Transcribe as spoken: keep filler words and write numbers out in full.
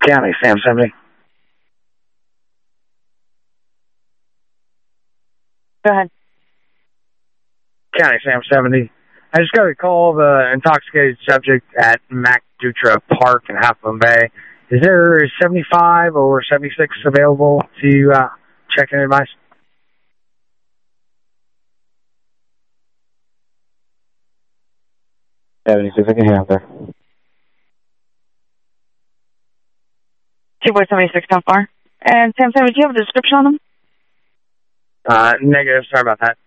County, Sam seventy. Go ahead. County, Sam seventy. I just got a call of an intoxicated subject at Mac Dutra Park in Half Moon Bay. Is there seventy-five or seventy-six available to uh, check in advice? seventy-six, I can have there. two boy seventy-six, how far? And Sam seventy, do you have a description on them? Uh, negative, sorry about that.